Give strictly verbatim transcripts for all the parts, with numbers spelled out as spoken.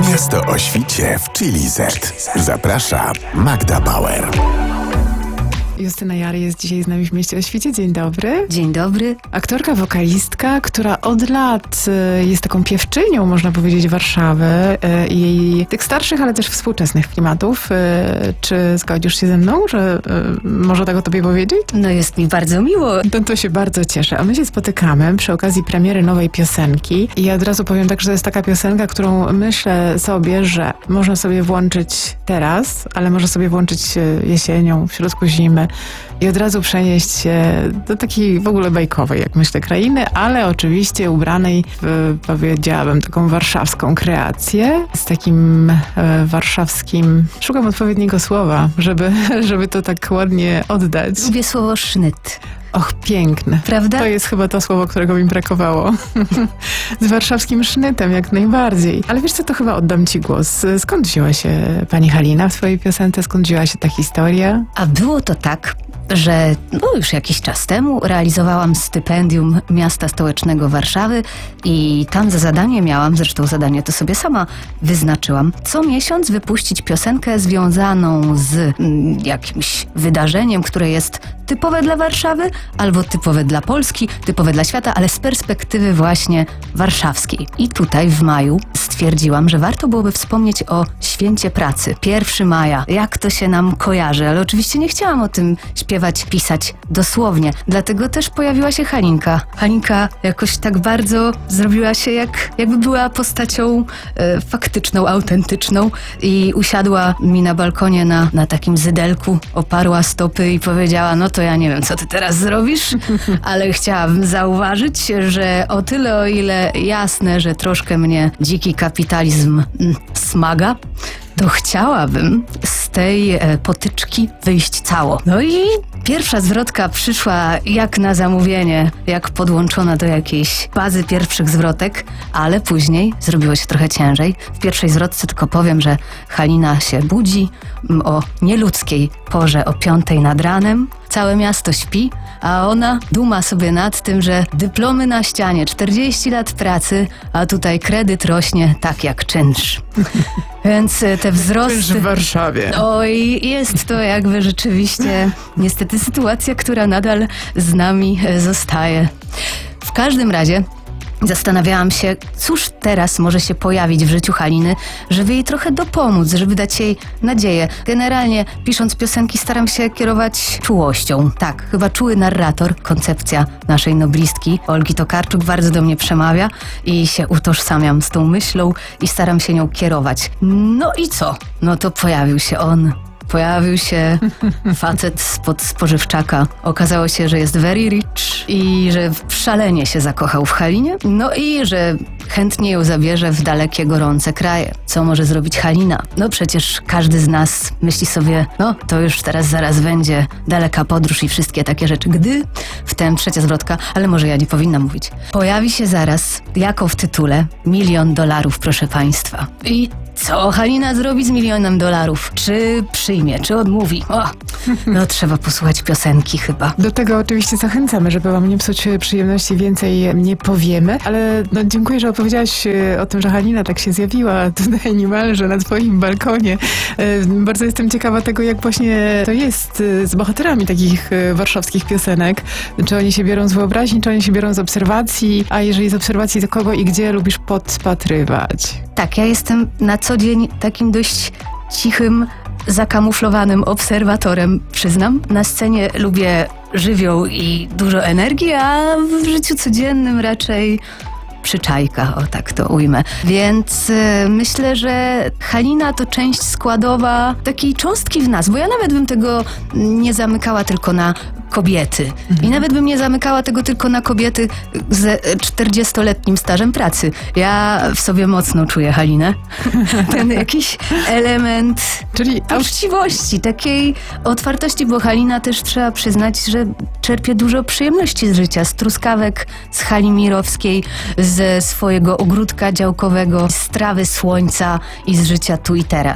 Miasto o świcie w Chili Z. Zaprasza Magda Bauer. Justyna Jary jest dzisiaj z nami w Mieście o Świcie. Dzień dobry. Dzień dobry. Aktorka, wokalistka, która od lat jest taką piewczynią, można powiedzieć, Warszawy i jej tych starszych, ale też współczesnych klimatów. Czy zgodzisz się ze mną, że może tak o tobie powiedzieć? No jest mi bardzo miło. To, to się bardzo cieszę. A my się spotykamy przy okazji premiery nowej piosenki. I ja od razu powiem tak, że to jest taka piosenka, którą myślę sobie, że można sobie włączyć teraz, ale może sobie włączyć jesienią, w środku zimy i od razu przenieść się do takiej w ogóle bajkowej, jak myślę, krainy, ale oczywiście ubranej w, powiedziałabym, taką warszawską kreację, z takim e, warszawskim, szukam odpowiedniego słowa, żeby, żeby to tak ładnie oddać. Lubię słowo sznyt. Och, piękne. Prawda? To jest chyba to słowo, którego mi brakowało. Z warszawskim sznytem, jak najbardziej. Ale wiesz co, to chyba oddam ci głos. Skąd wzięła się pani Halina w twojej piosence? Skąd wzięła się ta historia? A było to tak, że no już jakiś czas temu realizowałam stypendium Miasta Stołecznego Warszawy i tam za zadanie miałam, zresztą zadanie to sobie sama wyznaczyłam, co miesiąc wypuścić piosenkę związaną z mm, jakimś wydarzeniem, które jest typowe dla Warszawy, albo typowe dla Polski, typowe dla świata, ale z perspektywy właśnie warszawskiej. I tutaj w maju stwierdziłam, że warto byłoby wspomnieć o Święcie Pracy. pierwszego maja. Jak to się nam kojarzy, ale oczywiście nie chciałam o tym śpiewać, pisać dosłownie. Dlatego też pojawiła się Halinka. Halinka jakoś tak bardzo zrobiła się jak, jakby była postacią e, faktyczną, autentyczną i usiadła mi na balkonie na, na takim zydelku, oparła stopy i powiedziała, no to ja nie wiem, co ty teraz zrobisz, ale chciałabym zauważyć, że o tyle, o ile jasne, że troszkę mnie dziki kapitalizm mm, smaga, to chciałabym z tej e, potyczki wyjść cało. No i pierwsza zwrotka przyszła jak na zamówienie, jak podłączona do jakiejś bazy pierwszych zwrotek, ale później zrobiło się trochę ciężej. W pierwszej zwrotce tylko powiem, że Halina się budzi o nieludzkiej porze o piątej nad ranem. Całe miasto śpi, a ona duma sobie nad tym, że dyplomy na ścianie, czterdzieści lat pracy, a tutaj kredyt rośnie tak jak czynsz. Więc te wzrosty... Czynsz w Warszawie. Oj, jest to jakby rzeczywiście niestety sytuacja, która nadal z nami zostaje. W każdym razie zastanawiałam się, cóż teraz może się pojawić w życiu Haliny, żeby jej trochę dopomóc, żeby dać jej nadzieję. Generalnie pisząc piosenki staram się kierować czułością. Tak, chyba czuły narrator, koncepcja naszej noblistki Olgi Tokarczuk bardzo do mnie przemawia i się utożsamiam z tą myślą i staram się nią kierować. No i co? No to pojawił się on. Pojawił się facet spod spożywczaka. Okazało się, że jest very rich i że szalenie się zakochał w Halinie. No i że chętnie ją zabierze w dalekie, gorące kraje. Co może zrobić Halina? No przecież każdy z nas myśli sobie, no to już teraz zaraz będzie daleka podróż i wszystkie takie rzeczy. Gdy wtem trzecia zwrotka, ale może ja nie powinnam mówić. Pojawi się zaraz, jako w tytule, milion dolarów, proszę państwa. I co Halina zrobi z milionem dolarów? Czy przyjmie, czy odmówi? O, no trzeba posłuchać piosenki chyba. Do tego oczywiście zachęcamy, żeby wam nie psuć przyjemności, więcej nie powiemy, ale no, dziękuję, że opowiedziałaś o tym, że Halina tak się zjawiła tutaj niemalże na twoim balkonie. Bardzo jestem ciekawa tego, jak właśnie to jest z bohaterami takich warszawskich piosenek. Czy oni się biorą z wyobraźni, czy oni się biorą z obserwacji, a jeżeli z obserwacji, to kogo i gdzie lubisz podpatrywać? Tak, ja jestem na co dzień takim dość cichym, zakamuflowanym obserwatorem, przyznam. Na scenie lubię żywioł i dużo energii, a w życiu codziennym raczej przyczajka, o tak to ujmę. Więc y, myślę, że Halina to część składowa takiej cząstki w nas, bo ja nawet bym tego nie zamykała tylko na kobiety. Mhm. I nawet bym nie zamykała tego tylko na kobiety z czterdziestoletnim stażem pracy. Ja w sobie mocno czuję Halinę. Ten jakiś element Czyli uczciwości, takiej otwartości, bo Halina też trzeba przyznać, że czerpie dużo przyjemności z życia, z truskawek, z hali mirowskiej, ze swojego ogródka działkowego, z trawy, słońca i z życia tu i teraz.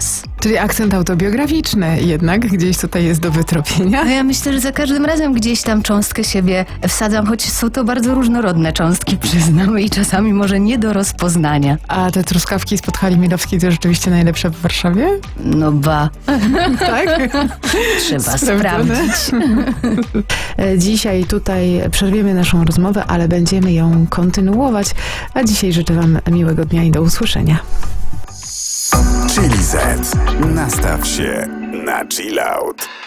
Czyli akcent autobiograficzny jednak gdzieś tutaj jest do wytropienia. No ja myślę, że za każdym razem gdzieś tam cząstkę siebie wsadzam, choć są to bardzo różnorodne cząstki, przyznam, i czasami może nie do rozpoznania. A te truskawki spod hali Milowskiej to rzeczywiście najlepsze w Warszawie? No ba, Tak? trzeba Sprawdzone. sprawdzić. Dzisiaj tutaj przerwiemy naszą rozmowę, ale będziemy ją kontynuować. A dzisiaj życzę Wam miłego dnia i do usłyszenia. Chili Z. Nastaw się na chill out.